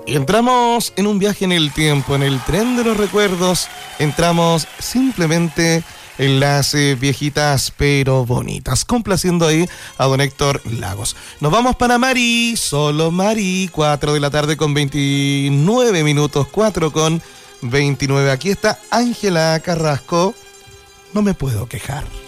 Y entramos en un viaje en el tiempo, en el tren de los recuerdos. Entramos simplemente en las viejitas pero bonitas, complaciendo ahí a don Héctor Lagos. Nos vamos para Mari, solo Mari, 4 de la tarde con 29 minutos, 4 con 29. Aquí está Ángela Carrasco, no me puedo quejar.